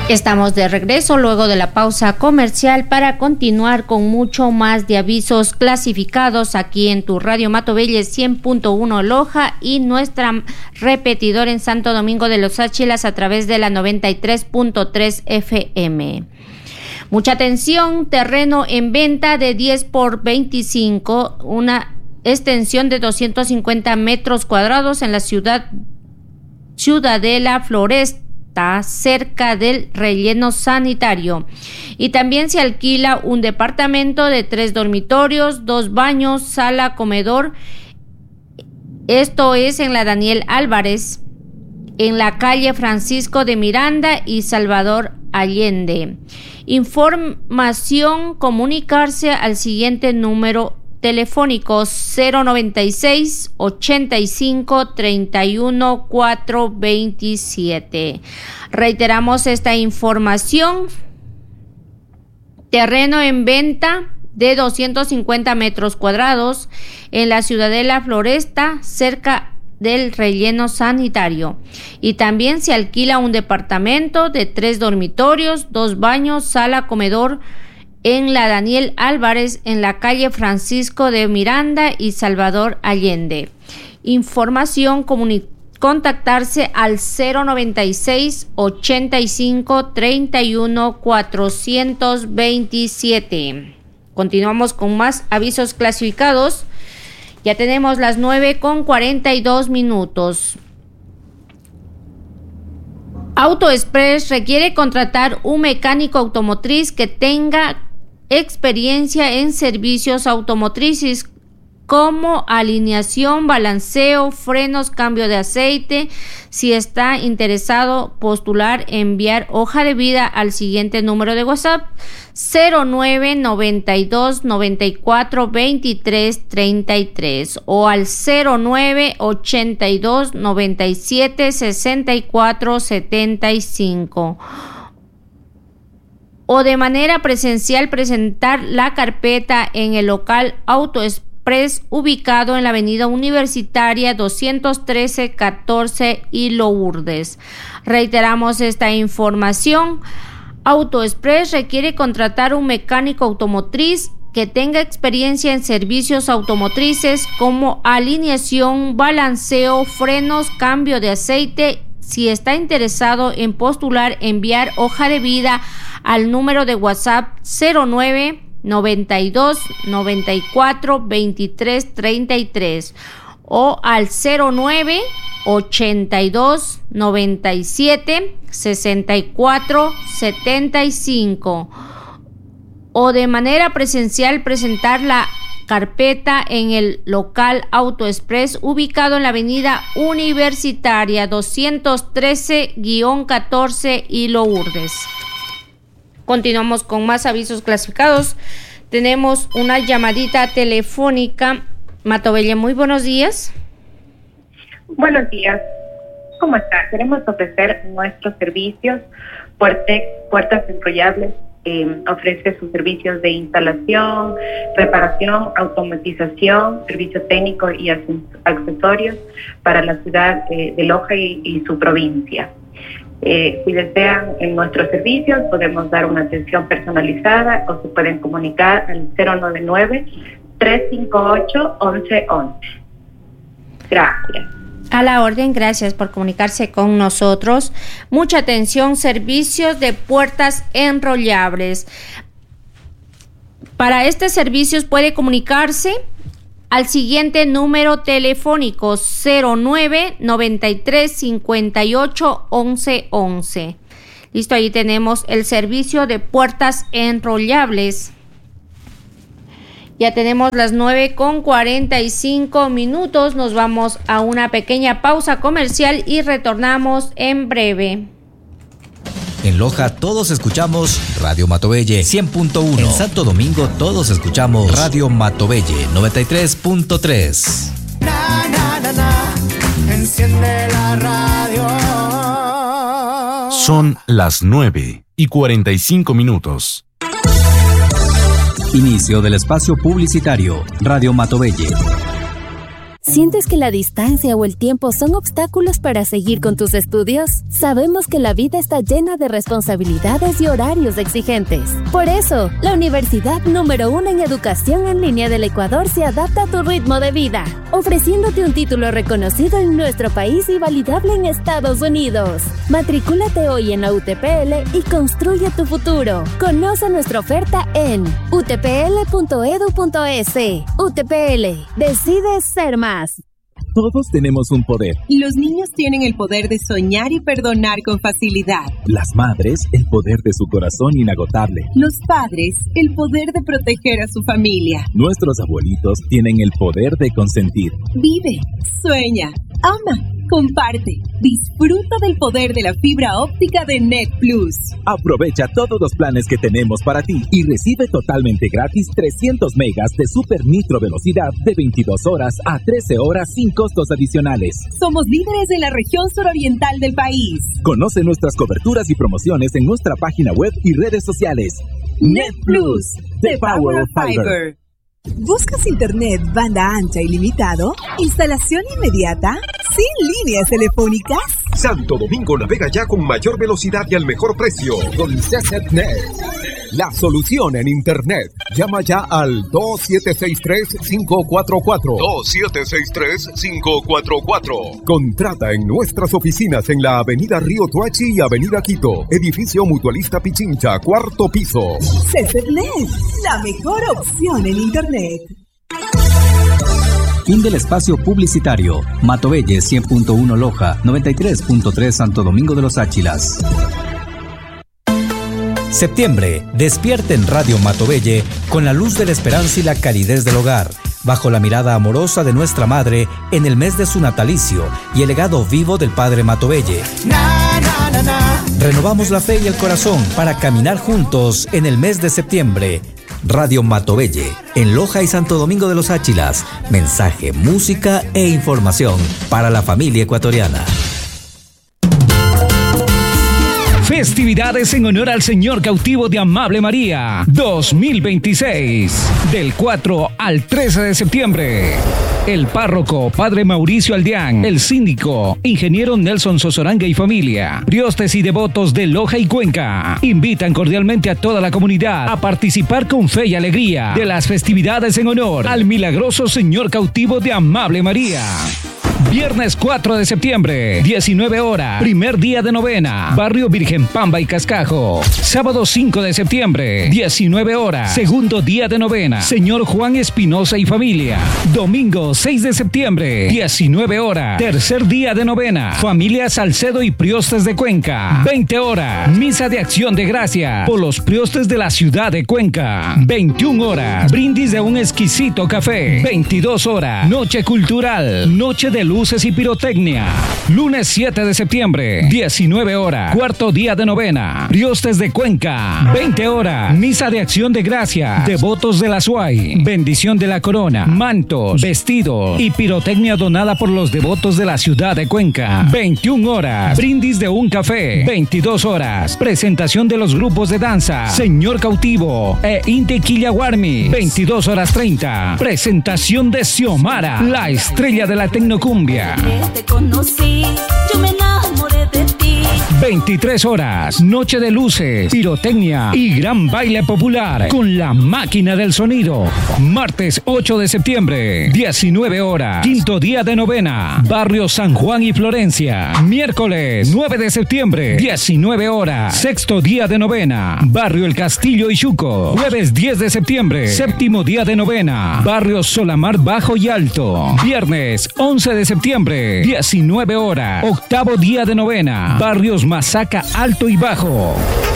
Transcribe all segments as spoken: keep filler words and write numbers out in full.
Estamos de regreso luego de la pausa comercial para continuar con mucho más de avisos clasificados aquí en tu Radio Matovelle cien punto uno Loja y nuestra repetidora en Santo Domingo de los Áchilas a través de la noventa y tres punto tres F M. Mucha atención, terreno en venta de diez por veinticinco, una extensión de doscientos cincuenta metros cuadrados en la ciudad Ciudadela Floresta, cerca del relleno sanitario. Y también se alquila un departamento de tres dormitorios, dos baños, sala, comedor. Esto es en la Daniel Álvarez, en la calle Francisco de Miranda y Salvador Allende. Información, comunicarse al siguiente número telefónico cero noventa y seis, ochenta y cinco, treinta y uno, cuatrocientos veintisiete. Reiteramos esta información. Terreno en venta de doscientos cincuenta metros cuadrados en la Ciudadela Floresta, cerca del relleno sanitario. Y también se alquila un departamento de tres dormitorios, dos baños, sala, comedor, en la Daniel Álvarez, en la calle Francisco de Miranda y Salvador Allende. Información, comuni- contactarse al cero noventa y seis, ochenta y cinco, treinta y uno, cuatrocientos veintisiete. Continuamos con más avisos clasificados. Ya tenemos las nueve con cuarenta y dos minutos. Auto Express requiere contratar un mecánico automotriz que tenga experiencia en servicios automotrices como alineación, balanceo, frenos, cambio de aceite. Si está interesado, postular, enviar hoja de vida al siguiente número de WhatsApp cero nueve, noventa y dos, noventa y cuatro, veintitrés, treinta y tres o al cero nueve, ochenta y dos, noventa y siete, sesenta y cuatro, setenta y cinco. O de manera presencial presentar la carpeta en el local Auto Express ubicado en la avenida Universitaria doscientos trece, catorce y Lourdes. Reiteramos esta información. Auto Express requiere contratar un mecánico automotriz que tenga experiencia en servicios automotrices como alineación, balanceo, frenos, cambio de aceite. Si está interesado en postular, enviar hoja de vida al número de WhatsApp cero nueve, noventa y dos, noventa y cuatro, veintitrés, treinta y tres o al cero nueve, ochenta y dos, noventa y siete, sesenta y cuatro, setenta y cinco o de manera presencial presentar la carpeta en el local Auto Express ubicado en la avenida Universitaria doscientos trece, catorce y Lourdes. Continuamos con más avisos clasificados. Tenemos una llamadita telefónica. Matovelle, muy buenos días. Buenos días. ¿Cómo está? Queremos ofrecer nuestros servicios. Puertex, Puertas Enrollables, eh, ofrece sus servicios de instalación, reparación, automatización, servicio técnico y accesorios para la ciudad eh, de Loja y, y su provincia. Eh, si desean en nuestros servicios, podemos dar una atención personalizada o se pueden comunicar al cero nueve nueve, tres cinco ocho, once once. Gracias. A la orden, gracias por comunicarse con nosotros. Mucha atención, servicios de puertas enrollables. Para este servicio puede comunicarse al siguiente número telefónico cero nueve, noventa y tres, cincuenta y ocho, once once. Listo, ahí tenemos el servicio de puertas enrollables. Ya tenemos las nueve con cuarenta y cinco minutos. Nos vamos a una pequeña pausa comercial y retornamos en breve. En Loja todos escuchamos Radio Matovelle cien punto uno. En Santo Domingo todos escuchamos Radio Matovelle noventa y tres punto tres. Na, na, na, na. Enciende la radio. Son las nueve y cuarenta y cinco minutos. Inicio del espacio publicitario. Radio Matovelle. ¿Sientes que la distancia o el tiempo son obstáculos para seguir con tus estudios? Sabemos que la vida está llena de responsabilidades y horarios exigentes. Por eso, la universidad número uno en educación en línea del Ecuador se adapta a tu ritmo de vida, ofreciéndote un título reconocido en nuestro país y validable en Estados Unidos. Matricúlate hoy en la U T P L y construye tu futuro. Conoce nuestra oferta en u t p l punto e d u punto e s. U T P L. Decides ser más. Todos tenemos un poder. Los niños tienen el poder de soñar y perdonar con facilidad. Las madres, el poder de su corazón inagotable. Los padres, el poder de proteger a su familia. Nuestros abuelitos tienen el poder de consentir. Vive, sueña, ama, comparte. Disfruta del poder de la fibra óptica de Net Plus. Aprovecha todos los planes que tenemos para ti y recibe totalmente gratis trescientos megas de super nitro velocidad de veintidós horas a trece horas sin costos adicionales. Somos líderes en la región suroriental del país. Conoce nuestras coberturas y promociones en nuestra página web y redes sociales. Net Plus, the power of fiber. ¿Buscas internet banda ancha ilimitado? ¿Instalación inmediata? ¿Sin líneas telefónicas? Santo Domingo navega ya con mayor velocidad y al mejor precio con CCnet. La solución en internet. Llama ya al dos siete seis tres, cinco cuatro cuatro. dos siete seis tres, cinco cuatro cuatro. Contrata en nuestras oficinas en la avenida Río Tuachi y avenida Quito. Edificio Mutualista Pichincha, cuarto piso. CCnet, la mejor opción en internet. Fin del espacio publicitario. Matovelle cien punto uno Loja, noventa y tres punto tres Santo Domingo de los Áchilas. Septiembre, despierte en Radio Matovelle con la luz de la esperanza y la calidez del hogar, bajo la mirada amorosa de nuestra madre en el mes de su natalicio y el legado vivo del padre Matovelle. Na, na, na, na. Renovamos la fe y el corazón para caminar juntos en el mes de septiembre. Radio Matovelle, en Loja y Santo Domingo de los Áchilas. Mensaje, música e información para la familia ecuatoriana. Festividades en honor al Señor Cautivo de Amable María dos mil veintiséis, del cuatro al trece de septiembre. El párroco, Padre Mauricio Aldeán, el síndico, ingeniero Nelson Sosoranga y familia, priostes y devotos de Loja y Cuenca, invitan cordialmente a toda la comunidad a participar con fe y alegría de las festividades en honor al milagroso Señor Cautivo de Amable María. Viernes cuatro de septiembre, diecinueve horas, primer día de novena, Barrio Virgen Pamba y Cascajo. Sábado cinco de septiembre, diecinueve horas, segundo día de novena, Señor Juan Espinosa y familia. Domingo seis de septiembre, diecinueve horas, tercer día de novena, familia Salcedo y Priostes de Cuenca. veinte horas, misa de acción de gracia por los priostes de la ciudad de Cuenca. veintiuna horas, brindis de un exquisito café. veintidós horas, noche cultural, noche de luces y pirotecnia. Lunes siete de septiembre, diecinueve horas, cuarto día de novena, Priostes de Cuenca. veinte horas, misa de acción de gracia, devotos de la S U A I, bendición de la corona, mantos, vestidos y pirotecnia donada por los devotos de la ciudad de Cuenca. veintiuna horas, brindis de un café. veintidós horas, presentación de los grupos de danza Señor Cautivo e Inte Quillaguarmi. veintidós horas treinta, presentación de Xiomara, la estrella de la tecnocumbia. Te conocí, yo me enamoré de ti. veintitrés horas, noche de luces, pirotecnia y gran baile popular con la máquina del sonido. Martes ocho de septiembre, diecinueve horas, quinto día de novena, Barrio San Juan y Florencia. Miércoles nueve de septiembre, diecinueve horas, sexto día de novena, Barrio El Castillo y Chuco. Jueves diez de septiembre, séptimo día de novena, Barrio Solamar Bajo y Alto. Viernes once de septiembre, diecinueve horas, octavo día de novena, Barrios Masaca Alto y Bajo.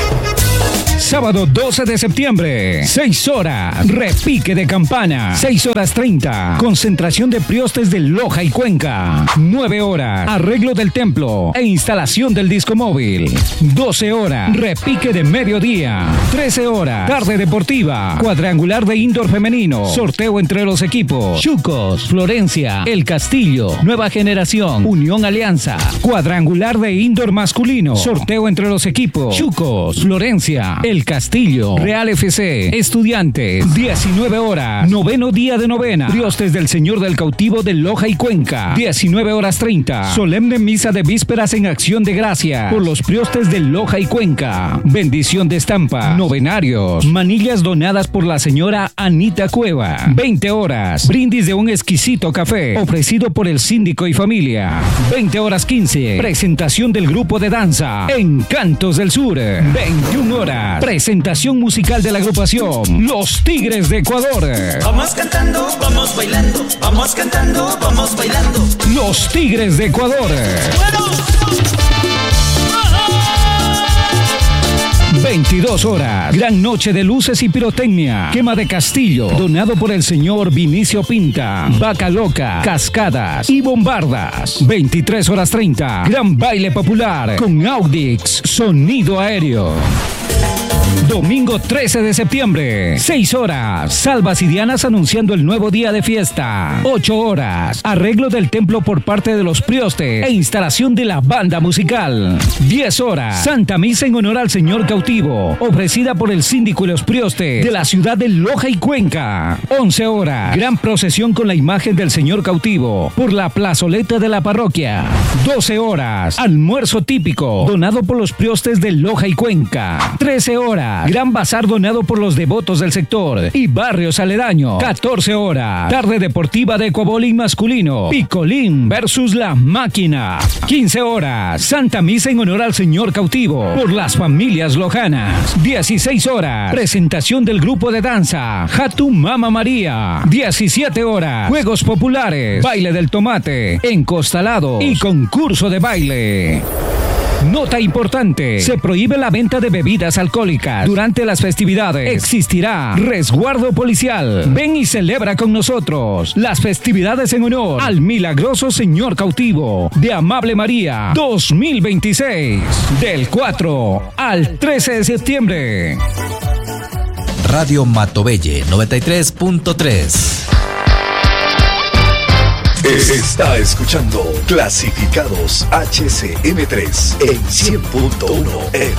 Sábado doce de septiembre, seis horas, repique de campana, seis horas treinta, concentración de priostes de Loja y Cuenca, nueve horas, arreglo del templo e instalación del disco móvil, doce horas, repique de mediodía, trece horas, tarde deportiva, cuadrangular de indoor femenino, sorteo entre los equipos, Chucos, Florencia, El Castillo, Nueva Generación, Unión Alianza, cuadrangular de indoor masculino, sorteo entre los equipos, Chucos, Florencia, Provincia. El Castillo. Real F C. Estudiantes. diecinueve horas. Noveno día de novena. Priostes del Señor del Cautivo de Loja y Cuenca. diecinueve horas treinta. Solemne misa de vísperas en acción de gracia por los priostes de Loja y Cuenca. Bendición de estampa. Novenarios. Manillas donadas por la señora Anita Cueva. veinte horas. Brindis de un exquisito café ofrecido por el síndico y familia. veinte horas quince. Presentación del grupo de danza Encantos del Sur. veintiuna horas. Presentación musical de la agrupación Los Tigres de Ecuador. Vamos cantando, vamos bailando, vamos cantando, vamos bailando. Los Tigres de Ecuador. veintidós horas. Gran noche de luces y pirotecnia. Quema de castillo. Donado por el señor Vinicio Pinta. Vaca loca. Cascadas y bombardas. veintitrés horas treinta. Gran baile popular con Audix. Sonido aéreo. Domingo trece de septiembre, seis horas, salvas y dianas anunciando el nuevo día de fiesta. ocho horas, arreglo del templo por parte de los priostes e instalación de la banda musical. diez horas, Santa Misa en honor al Señor Cautivo, ofrecida por el síndico y los priostes de la ciudad de Loja y Cuenca. once horas, gran procesión con la imagen del Señor Cautivo por la plazoleta de la parroquia. doce horas, almuerzo típico, donado por los priostes de Loja y Cuenca. trece horas, gran bazar donado por los devotos del sector y barrios aledaños. catorce horas, tarde deportiva de ecuabolín masculino, Picolín versus La Máquina. quince horas, Santa Misa en honor al Señor Cautivo por las familias lojanas. dieciséis horas, presentación del grupo de danza Hatu Mama María. diecisiete horas, juegos populares, baile del tomate, encostalado y concurso de baile. Nota importante, se prohíbe la venta de bebidas alcohólicas durante las festividades. Existirá resguardo policial. Ven y celebra con nosotros las festividades en honor al milagroso Señor Cautivo de Amable María dos mil veintiséis, del cuatro al trece de septiembre. Radio Matovelle noventa y tres punto tres. Está escuchando Clasificados H C M tres en cien punto uno.